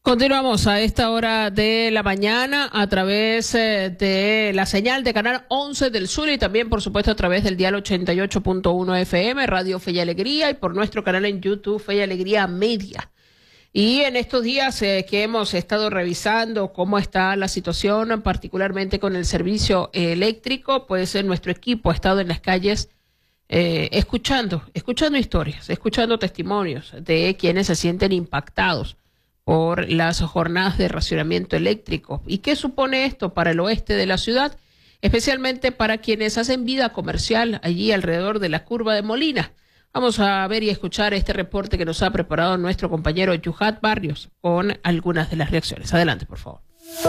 Continuamos a esta hora de la mañana a través de la señal de Canal 11 del Sur y también, por supuesto, a través del dial 88.1 FM, Radio Fe y Alegría, y por nuestro canal en YouTube, Fe y Alegría Media. Y en estos días que hemos estado revisando cómo está la situación, particularmente con el servicio eléctrico, pues nuestro equipo ha estado en las calles escuchando historias, escuchando testimonios de quienes se sienten impactados por las jornadas de racionamiento eléctrico. ¿Y qué supone esto para el oeste de la ciudad? Especialmente para quienes hacen vida comercial allí alrededor de la curva de Molina. Vamos a ver y escuchar este reporte que nos ha preparado nuestro compañero Yuhat Barrios con algunas de las reacciones. Adelante, por favor.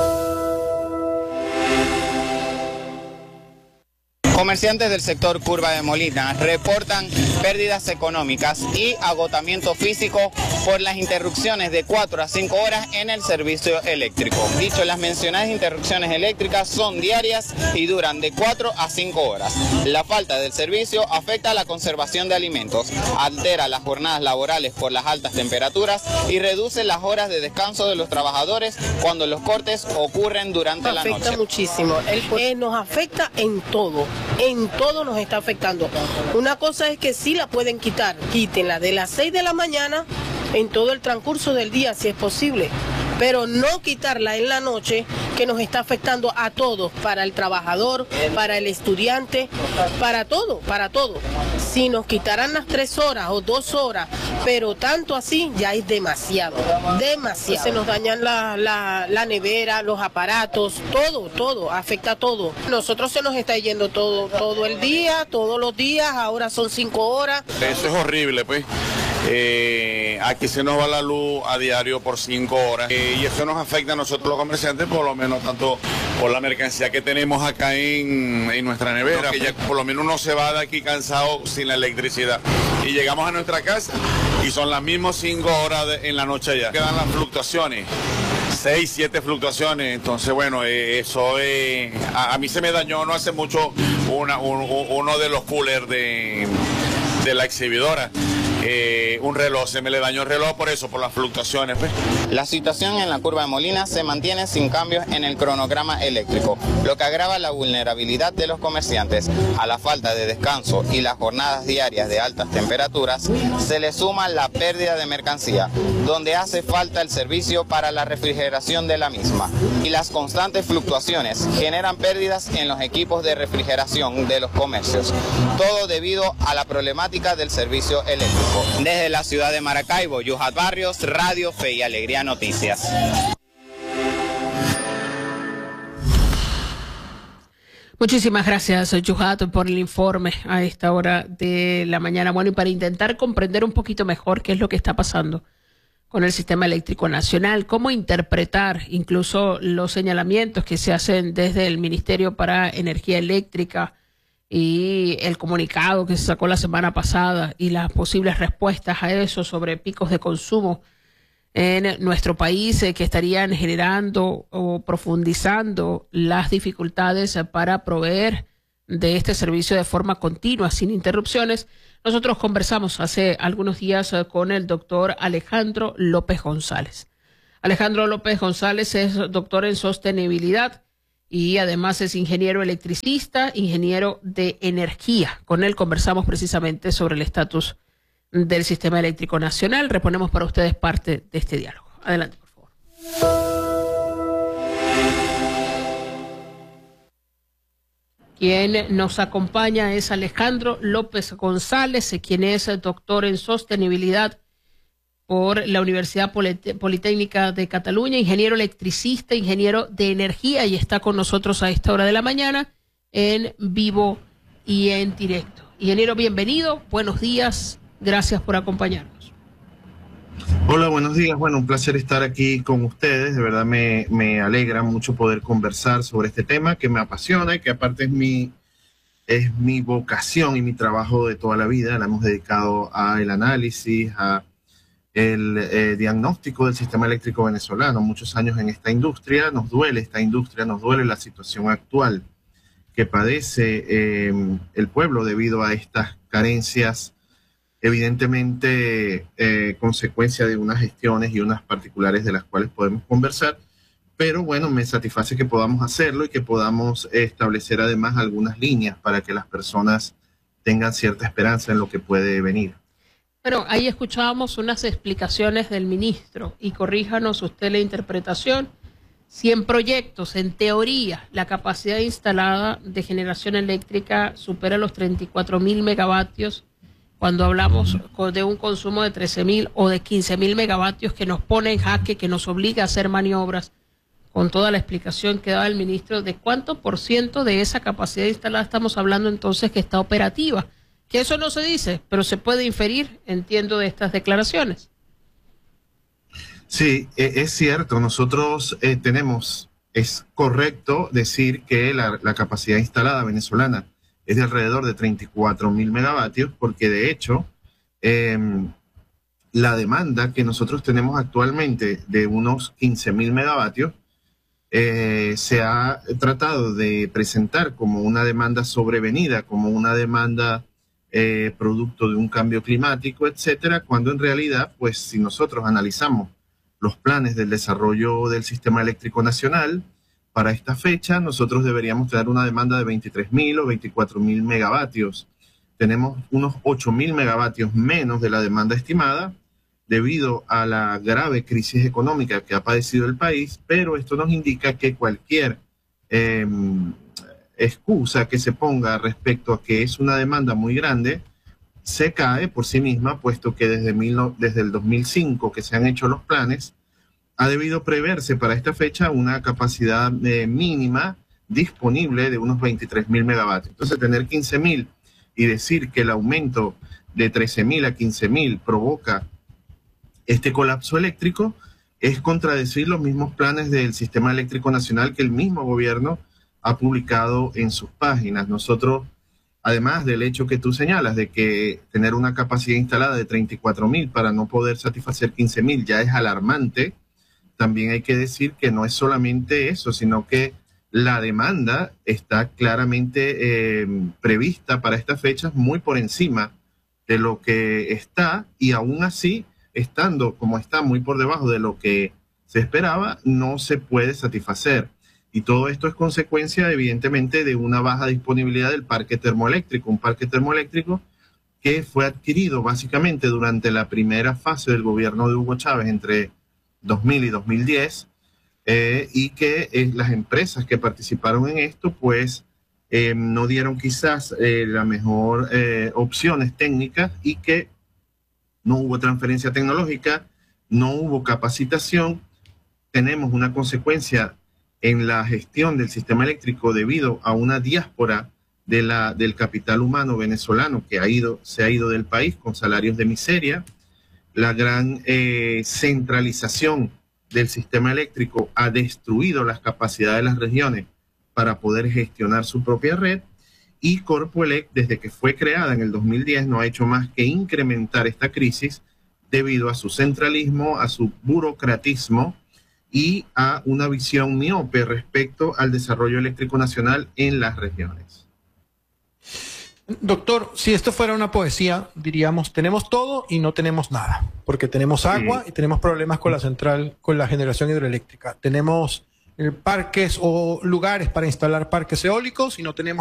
Comerciantes del sector Curva de Molina reportan pérdidas económicas y agotamiento físico por las interrupciones de 4 a 5 horas en el servicio eléctrico. Dicho, las mencionadas interrupciones eléctricas son diarias y duran de 4 a 5 horas. La falta del servicio afecta a la conservación de alimentos, altera las jornadas laborales por las altas temperaturas y reduce las horas de descanso de los trabajadores cuando los cortes ocurren durante la noche. Afecta muchísimo, nos afecta en todo nos está afectando. Una cosa es que sí la pueden quitar, quítenla de las 6 de la mañana en todo el transcurso del día si es posible, pero no quitarla en la noche, que nos está afectando a todos, para el trabajador, para el estudiante, para todo. Si nos quitaran las 3 horas o 2 horas, pero tanto así ya es demasiado. Se nos dañan la nevera, los aparatos, todo, afecta a todo. Nosotros se nos está yendo todo el día, todos los días, ahora son 5 horas. Eso es horrible, pues. Aquí se nos va la luz a diario por 5 horas y eso nos afecta a nosotros los comerciantes, por lo menos tanto por la mercancía que tenemos acá en nuestra nevera, que ya por lo menos uno se va de aquí cansado sin la electricidad y llegamos a nuestra casa y son las mismas 5 horas en la noche allá. Quedan las fluctuaciones, 6, 7 fluctuaciones, entonces bueno, eso a mí se me dañó no hace mucho uno de los coolers de la exhibidora. Un reloj, se me le dañó el reloj por eso, por las fluctuaciones, pues. La situación en la curva de Molina se mantiene sin cambios en el cronograma eléctrico, lo que agrava la vulnerabilidad de los comerciantes. A la falta de descanso y las jornadas diarias de altas temperaturas, se le suma la pérdida de mercancía, donde hace falta el servicio para la refrigeración de la misma. Y las constantes fluctuaciones generan pérdidas en los equipos de refrigeración de los comercios, todo debido a la problemática del servicio eléctrico. Desde la ciudad de Maracaibo, Yuhat Barrios, Radio Fe y Alegría Noticias. Muchísimas gracias, Yuhat, por el informe a esta hora de la mañana. Bueno, y para intentar comprender un poquito mejor qué es lo que está pasando con el sistema eléctrico nacional, cómo interpretar incluso los señalamientos que se hacen desde el Ministerio para Energía Eléctrica y el comunicado que se sacó la semana pasada y las posibles respuestas a eso sobre picos de consumo en nuestro país que estarían generando o profundizando las dificultades para proveer de este servicio de forma continua, sin interrupciones. Nosotros conversamos hace algunos días con el doctor Alejandro López González. Alejandro López González es doctor en sostenibilidad y además es ingeniero electricista, ingeniero de energía. Con él conversamos precisamente sobre el estatus del sistema eléctrico nacional. Reponemos para ustedes parte de este diálogo. Adelante, por favor. Quien nos acompaña es Alejandro López González, quien es doctor en sostenibilidad por la Universidad Politécnica de Cataluña, ingeniero electricista, ingeniero de energía, y está con nosotros a esta hora de la mañana en vivo y en directo. Ingeniero, bienvenido, buenos días, gracias por acompañarnos. Hola, buenos días. Bueno, un placer estar aquí con ustedes. De verdad me alegra mucho poder conversar sobre este tema que me apasiona y que aparte es mi vocación y mi trabajo de toda la vida. La hemos dedicado al análisis, a el diagnóstico del sistema eléctrico venezolano. Muchos años en esta industria. Nos duele esta industria, nos duele la situación actual que padece el pueblo debido a estas carencias evidentemente consecuencia de unas gestiones y unas particulares de las cuales podemos conversar, pero bueno, me satisface que podamos hacerlo y que podamos establecer además algunas líneas para que las personas tengan cierta esperanza en lo que puede venir. Bueno, ahí escuchábamos unas explicaciones del ministro y corríjanos usted la interpretación. Si en proyectos, en teoría, la capacidad instalada de generación eléctrica supera los 34.000 megavatios, cuando hablamos de un consumo de 13.000 o de 15.000 megavatios que nos pone en jaque, que nos obliga a hacer maniobras, con toda la explicación que daba el ministro, ¿de cuánto por ciento de esa capacidad instalada estamos hablando entonces que está operativa? Que eso no se dice, pero se puede inferir, entiendo, de estas declaraciones. Sí, es cierto, nosotros es correcto decir que la capacidad instalada venezolana es de alrededor de 34.000 megavatios, porque de hecho la demanda que nosotros tenemos actualmente de unos 15.000 megavatios se ha tratado de presentar como una demanda sobrevenida, como una demanda producto de un cambio climático, etcétera, cuando en realidad, pues si nosotros analizamos los planes del desarrollo del sistema eléctrico nacional, para esta fecha nosotros deberíamos tener una demanda de 23.000 o 24.000 megavatios. Tenemos unos 8.000 megavatios menos de la demanda estimada debido a la grave crisis económica que ha padecido el país, pero esto nos indica que cualquier excusa que se ponga respecto a que es una demanda muy grande se cae por sí misma, puesto que desde el 2005 que se han hecho los planes, ha debido preverse para esta fecha una capacidad mínima disponible de unos 23.000 megavatios. Entonces, tener 15.000 y decir que el aumento de 13.000 a 15.000 provoca este colapso eléctrico es contradecir los mismos planes del Sistema Eléctrico Nacional que el mismo gobierno ha publicado en sus páginas. Nosotros, además del hecho que tú señalas de que tener una capacidad instalada de 34.000 para no poder satisfacer 15.000 ya es alarmante, también hay que decir que no es solamente eso, sino que la demanda está claramente prevista para estas fechas muy por encima de lo que está, y aún así, estando como está muy por debajo de lo que se esperaba, no se puede satisfacer. Y todo esto es consecuencia, evidentemente, de una baja disponibilidad del parque termoeléctrico, un parque termoeléctrico que fue adquirido básicamente durante la primera fase del gobierno de Hugo Chávez entre 2000 y 2010, y que las empresas que participaron en esto, pues, no dieron quizás las mejor opciones técnicas, y que no hubo transferencia tecnológica, no hubo capacitación. Tenemos una consecuencia en la gestión del sistema eléctrico debido a una diáspora del capital humano venezolano que se ha ido del país con salarios de miseria. La gran centralización del sistema eléctrico ha destruido las capacidades de las regiones para poder gestionar su propia red, y Corpoelec, desde que fue creada en el 2010, no ha hecho más que incrementar esta crisis debido a su centralismo, a su burocratismo y a una visión miope respecto al desarrollo eléctrico nacional en las regiones. Doctor, si esto fuera una poesía, diríamos, tenemos todo y no tenemos nada, porque tenemos agua y tenemos problemas con la central, con la generación hidroeléctrica. Tenemos parques o lugares para instalar parques eólicos y no tenemos